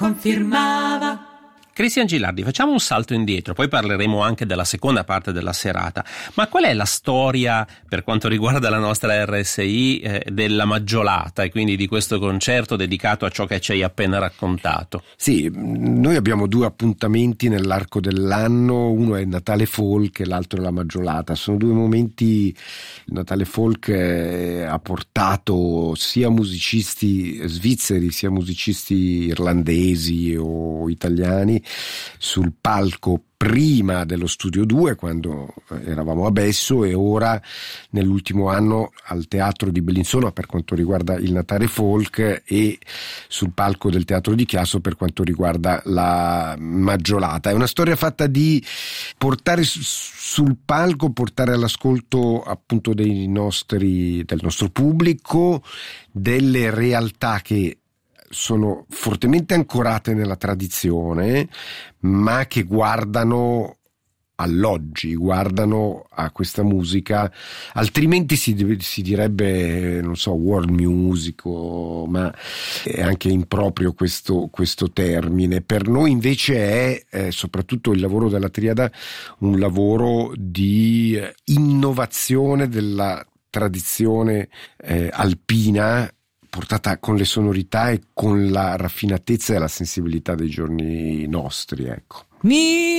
confermava. Cristian Gilardi, facciamo un salto indietro, poi parleremo anche della seconda parte della serata. Ma qual è la storia, per quanto riguarda la nostra RSI, della Maggiolata e quindi di questo concerto dedicato a ciò che ci hai appena raccontato? Sì, noi abbiamo due appuntamenti nell'arco dell'anno, uno è il Natale Folk e l'altro è la Maggiolata. Sono due momenti. Il Natale Folk ha portato sia musicisti svizzeri sia musicisti irlandesi o italiani sul palco prima dello Studio 2 quando eravamo a Besso, e ora nell'ultimo anno al Teatro di Bellinzona per quanto riguarda il Natale Folk e sul palco del Teatro di Chiasso per quanto riguarda la Maggiolata. È una storia fatta di portare sul palco, portare all'ascolto appunto del nostro pubblico delle realtà che sono fortemente ancorate nella tradizione, ma che guardano all'oggi, guardano a questa musica, altrimenti si direbbe, non so, world music, ma è anche improprio questo termine. Per noi invece è soprattutto il lavoro della Triada un lavoro di innovazione della tradizione alpina, portata con le sonorità e con la raffinatezza e la sensibilità dei giorni nostri, ecco.